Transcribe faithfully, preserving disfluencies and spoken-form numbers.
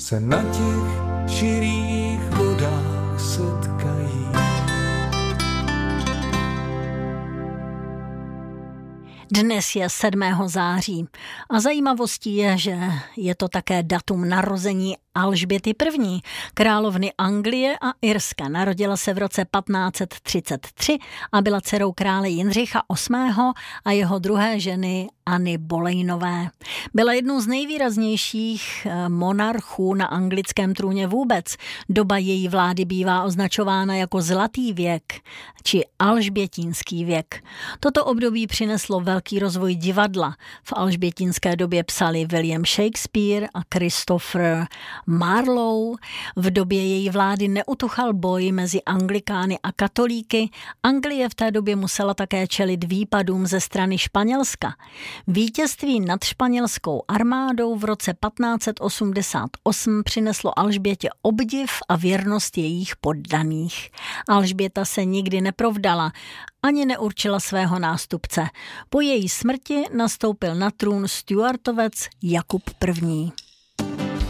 se na těch širých vodách setkají. Dnes je sedmého září a zajímavostí je, že je to také datum narození Alžběty první, královny Anglie a Irska. Narodila se v roce patnáct set třicet tři a byla dcerou krále Jindřicha osmého a jeho druhé ženy Anny Bolejnové. Byla jednou z nejvýraznějších monarchů na anglickém trůně vůbec. Doba její vlády bývá označována jako zlatý věk či alžbětínský věk. Toto období přineslo velký rozvoj divadla. V alžbětínské době psali William Shakespeare a Christopher Marlowe. V době její vlády neutuchal boj mezi anglikány a katolíky. Anglie v té době musela také čelit výpadům ze strany Španělska. Vítězství nad španělskou armádou v roce patnáct set osmdesát osm přineslo Alžbětě obdiv a věrnost jejích poddaných. Alžběta se nikdy neprovdala, ani neurčila svého nástupce. Po její smrti nastoupil na trůn Stuartovec Jakub první.